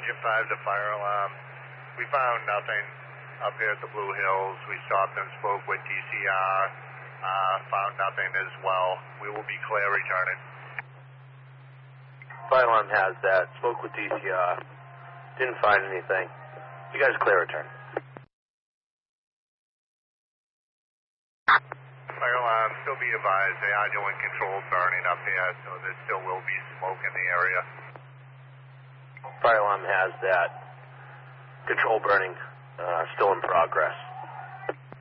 Engine 5 to fire alarm. We found nothing up here at the Blue Hills. We stopped and spoke with DCR. Found nothing as well. We will be clear returning. Fire alarm has that. Spoke with DCR. Didn't find anything. You guys clear return. Fire alarm, still be advised, they are doing controlled burning up here, so there still will be smoke in the area. Fire alarm has that. Control burning still in progress.